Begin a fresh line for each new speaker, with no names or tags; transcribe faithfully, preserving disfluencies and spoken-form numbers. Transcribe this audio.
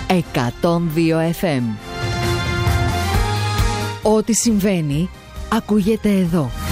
εκατόν δύο εφ εμ. Ό,τι συμβαίνει ακούγεται εδώ.